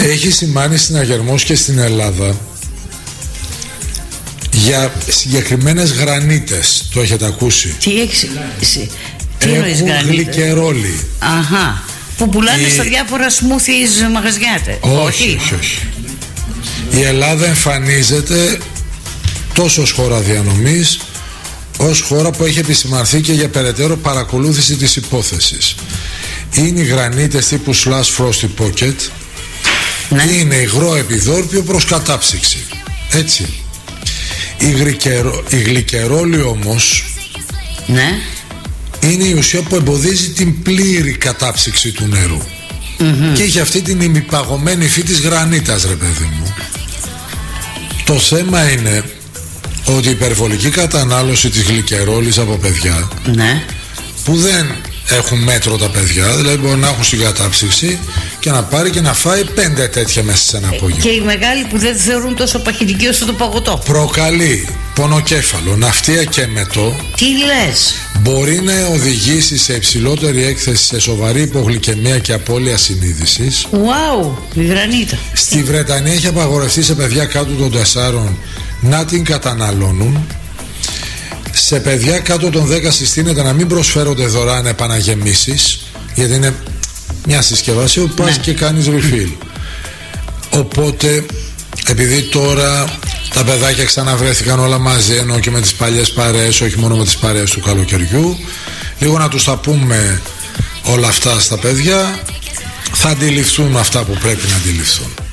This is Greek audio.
έχει σημάνει συναγερμός και στην Ελλάδα για συγκεκριμένες γρανίτες. Το έχετε ακούσει? Τι έχεις? Τι εννοείς γρανίτες? Γλυκερόλι. Αχα. Που πουλάνε στα διάφορα smoothies μαγαζιάτε. Όχι. Η Ελλάδα εμφανίζεται τόσο ως χώρα διανομής, ως χώρα που έχει επισημανθεί και για περαιτέρω παρακολούθηση της υπόθεσης. Είναι οι γρανίτες τύπου slash frosty pocket. Ναι. Είναι υγρό επιδόρπιο προς κατάψυξη. Έτσι. Η γλυκερόλη όμως, ναι, είναι η ουσία που εμποδίζει την πλήρη κατάψυξη του νερού. Και έχει αυτή την ημιπαγωμένη υφή της γρανίτας, ρε παιδί μου. Το θέμα είναι ότι η υπερβολική κατανάλωση της γλυκερόλης από παιδιά, ναι, που δεν έχουν μέτρο τα παιδιά, δηλαδή μπορεί να έχουν στην κατάψυξη και να πάρει και να φάει 5 τέτοια μέσα σε ένα απόγευμα. Και οι μεγάλοι που δεν θεωρούν τόσο παχυντική όσο το παγωτό. Προκαλεί πονοκέφαλο, ναυτία και μετό. Τι λες? Μπορεί να οδηγήσει σε υψηλότερη έκθεση, σε σοβαρή υπογλυκαιμία και απώλεια συνείδησης. Wow, η γρανίτα. Στη Βρετανία έχει απαγορευτεί σε παιδιά κάτω των 4 να την καταναλώνουν. Σε παιδιά κάτω των 10 συστήνεται να μην προσφέρονται δωρεάν επαναγεμίσεις, γιατί είναι μια συσκευασία που πας και κάνεις refill. Οπότε, επειδή τώρα τα παιδάκια ξαναβρέθηκαν όλα μαζί, ενώ και με τις παλιές παρέες, όχι μόνο με τις παρέες του καλοκαιριού, λίγο να τους τα πούμε όλα αυτά στα παιδιά, θα αντιληφθούν αυτά που πρέπει να αντιληφθούν.